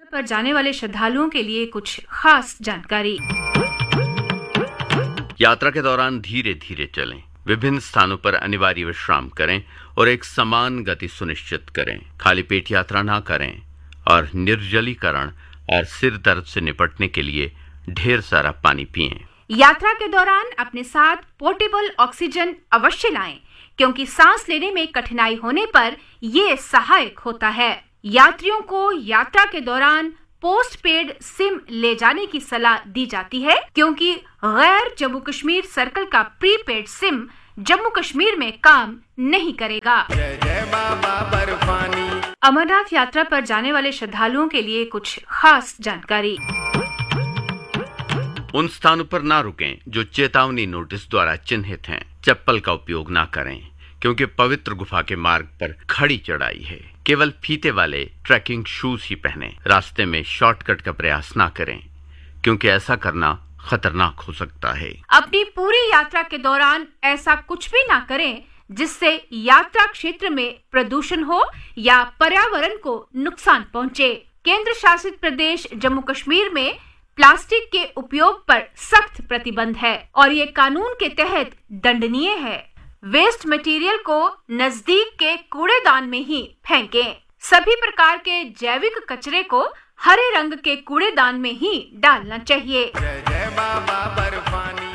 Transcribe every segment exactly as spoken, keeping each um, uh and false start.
पर जाने वाले श्रद्धालुओं के लिए कुछ खास जानकारी। यात्रा के दौरान धीरे धीरे चलें, विभिन्न स्थानों पर अनिवार्य विश्राम करें और एक समान गति सुनिश्चित करें। खाली पेट यात्रा ना करें और निर्जलीकरण और सिर दर्द से निपटने के लिए ढेर सारा पानी पिएं। यात्रा के दौरान अपने साथ पोर्टेबल ऑक्सीजन अवश्य लाएं, क्योंकि सांस लेने में कठिनाई होने पर ये सहायक होता है। यात्रियों को यात्रा के दौरान पोस्ट पेड सिम ले जाने की सलाह दी जाती है, क्योंकि गैर जम्मू कश्मीर सर्कल का प्रीपेड सिम जम्मू कश्मीर में काम नहीं करेगा। जय जय बाबा बर्फानी। अमरनाथ यात्रा पर जाने वाले श्रद्धालुओं के लिए कुछ खास जानकारी। उन स्थानों पर ना रुकें जो चेतावनी नोटिस द्वारा चिन्हित हैं। चप्पल का उपयोग ना करें, क्योंकि पवित्र गुफा के मार्ग पर खड़ी चढ़ाई है। केवल फीते वाले ट्रैकिंग शूज ही पहनें। रास्ते में शॉर्टकट का प्रयास ना करें, क्योंकि ऐसा करना खतरनाक हो सकता है। अपनी पूरी यात्रा के दौरान ऐसा कुछ भी ना करें जिससे यात्रा क्षेत्र में प्रदूषण हो या पर्यावरण को नुकसान पहुंचे। केंद्र शासित प्रदेश जम्मू कश्मीर में प्लास्टिक के उपयोग पर सख्त प्रतिबंध है और ये कानून के तहत दंडनीय है। वेस्ट मटेरियल को नजदीक के कूड़ेदान में ही फेंकें। सभी प्रकार के जैविक कचरे को हरे रंग के कूड़ेदान में ही डालना चाहिए। जय जय बाबा बर्फानी।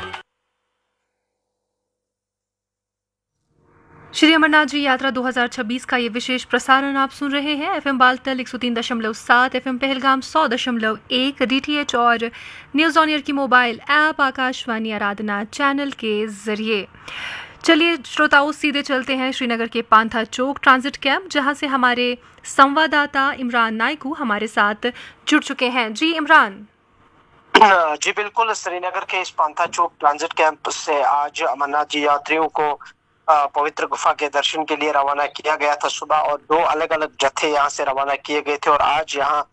श्री अमरनाथ जी यात्रा दो हज़ार छब्बीस का ये विशेष प्रसारण आप सुन रहे हैं एफएम बालतल एक सौ तीन दशमलव सात, एफएम पहलगाम सौ दशमलव एक, डीटीएच और न्यूज ऑन एयर की मोबाइल ऐप आकाशवाणी आराधना चैनल के जरिए। चलिए श्रोताओं, सीधे चलते हैं श्रीनगर के पांथा चौक ट्रांजिट कैंप, जहां से हमारे संवाददाता इमरान नायकू हमारे साथ जुड़ चुके हैं। जी इमरान। जी बिल्कुल, श्रीनगर के इस पांथा चौक ट्रांजिट कैंप से आज अमरनाथ जी यात्रियों को पवित्र गुफा के दर्शन के लिए रवाना किया गया था सुबह, और दो अलग अलग जत्थे यहाँ से रवाना किए गए थे। और आज यहाँ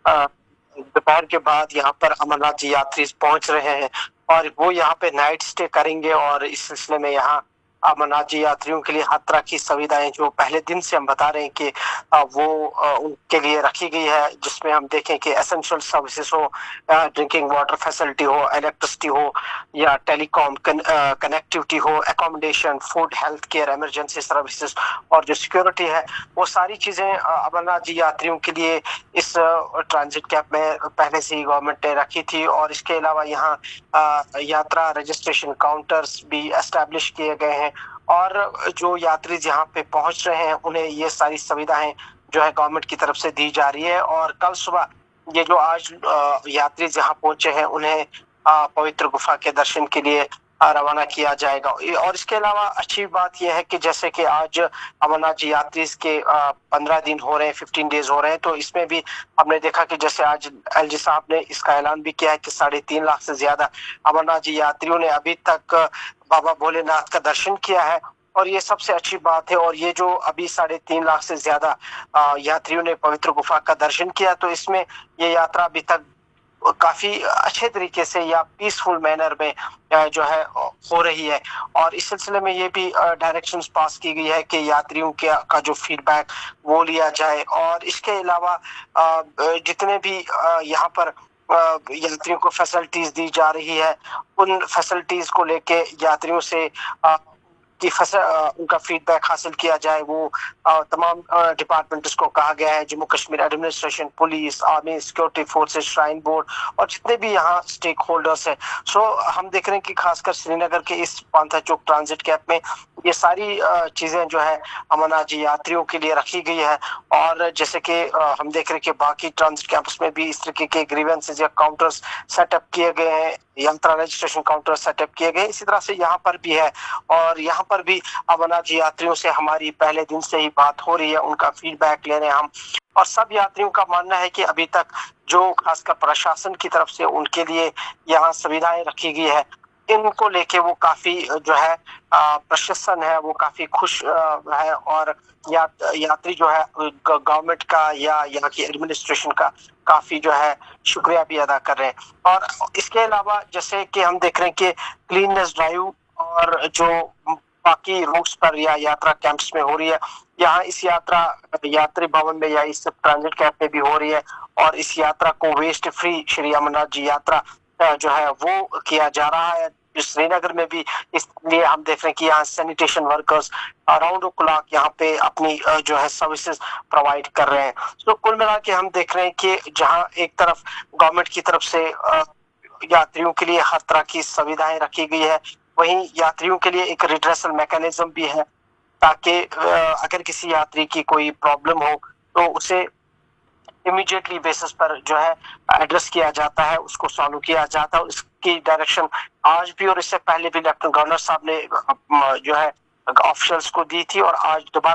दोपहर के बाद यहाँ पर अमरनाथ जी यात्री पहुंच रहे हैं और वो यहाँ पे नाइट स्टे करेंगे। और इस सिलसिले में यहाँ अमरनाथ जी यात्रियों के लिए हर तरह की सुविधाएं जो पहले दिन से हम बता रहे हैं कि वो उनके लिए रखी गई है, जिसमें हम देखें कि एसेंशियल सर्विसेज हो, ड्रिंकिंग वाटर फैसिलिटी हो, इलेक्ट्रिसिटी हो या टेलीकॉम कनेक्टिविटी हो, accommodation, food, health care, emergency services और जो सिक्योरिटी है, वो सारी चीजें अमरनाथ जी यात्रियों के लिए इस ट्रांजिट कैंप में पहले से ही गवर्नमेंट ने रखी थी। और इसके अलावा यहाँ यात्रा रजिस्ट्रेशन काउंटर्स भी एस्टैब्लिश किए गए हैं और जो यात्री यहाँ पे पहुंच रहे हैं उन्हें ये सारी सुविधाएं जो है गवर्नमेंट की तरफ से दी जा रही है। और कल सुबह ये जो आज यात्री जहाँ पहुंचे हैं उन्हें पवित्र गुफा के दर्शन के लिए रवाना किया जाएगा। और इसके अलावा अच्छी बात यह है कि जैसे कि आज अमरनाथ जी यात्री के पंद्रह दिन हो रहे हैं, फिफ्टीन डेज हो रहे हैं, तो इसमें भी हमने देखा कि जैसे आज एलजी साहब ने इसका ऐलान भी किया है कि साढ़े तीन लाख से ज्यादा अमरनाथ जी यात्रियों ने अभी तक बाबा भोलेनाथ का दर्शन किया है। और ये सबसे अच्छी बात है। और ये जो अभी साढ़े तीन लाख से ज्यादा यात्रियों ने पवित्र गुफा का दर्शन किया, तो इसमें ये यात्रा अभी तक काफी अच्छे तरीके से या पीसफुल मैनर में जो है हो रही है। और इस सिलसिले में ये भी डायरेक्शंस पास की गई है कि यात्रियों के का जो फीडबैक वो लिया जाए। और इसके अलावा जितने भी यहाँ पर यात्रियों को फैसिलिटीज दी जा रही है, उन फैसिलिटीज को लेके यात्रियों से की उनका फीडबैक हासिल किया जाए। वो तमाम डिपार्टमेंट्स को कहा गया है, Jammu Kashmir administration, police, army, security forces, shrine board और जितने भी यहाँ स्टेक होल्डर्स हैं। सो हम देख रहे हैं कि खासकर श्रीनगर के इस पांथा चौक ट्रांजिट कैंप में ये सारी चीजें जो है अमरनाथ जी यात्रियों के लिए रखी गई है। और जैसे कि हम देख रहे हैं कि बाकी ट्रांजिट कैंप्स में भी इस तरीके के ग्रीवेंसेस या काउंटर्स सेटअप किए गए हैं, यात्रा रजिस्ट्रेशन काउंटर सेटअप किए गए, इसी तरह से यहाँ पर भी है। और यहाँ पर भी अमरनाथ जी यात्रियों से हमारी पहले दिन से ही बात हो रही है, उनका फीडबैक ले रहे हैं हम। और सब यात्रियों का मानना है कि अभी तक जो खासकर प्रशासन की तरफ से उनके लिए यहाँ सुविधाएं रखी गई है, इनको लेके वो काफी जो है प्रशासन है वो काफी खुश है। और या, यात्री जो है गवर्नमेंट का या यहाँ की एडमिनिस्ट्रेशन का काफी जो है शुक्रिया भी अदा कर रहे हैं। और इसके अलावा जैसे कि हम देख रहे हैं कि क्लीननेस ड्राइव और जो बाकी रूट्स पर या यात्रा कैंप्स में हो रही है, यहाँ इस यात्रा यात्री भवन में या इस ट्रांजिट कैंप में भी हो रही है। और इस यात्रा को वेस्ट फ्री श्री अमरनाथ जी यात्रा जो है वो किया जा रहा है। श्रीनगर में भी इसलिए हम देख रहे हैं कि यहाँ sanitation workers around the clock यहाँ पे अपनी जो है सर्विसेज प्रोवाइड कर रहे हैं। तो कुल मिला के हम देख रहे हैं कि जहाँ एक तरफ गवर्नमेंट की तरफ से यात्रियों के लिए हर तरह की सुविधाएं रखी गई है, वहीं यात्रियों के लिए एक रिड्रेसल मैकेनिज्म भी है, ताकि अगर किसी यात्री की कोई प्रॉब्लम हो तो उसे इमीडिएटली बेसिस पर जो है एड्रेस किया जाता है, उसको सॉल्व किया जाता है। इसकी डायरेक्शन आज भी और इससे पहले भी लेफ्टिनेंट गवर्नर साहब ने जो है ऑफिशियल्स को दी थी और आज दोबारा